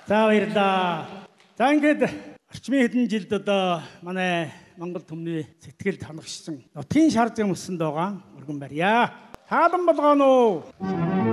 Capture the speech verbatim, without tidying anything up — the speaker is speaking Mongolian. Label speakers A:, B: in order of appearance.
A: За баярлаа. За ингээд орчмын хэдэн жилд одоо манай Монгол түмний сэтгэлд ханагшсан нутгийн шар зам өсөнд байгаа өргөн барья. Таалан болгоно уу?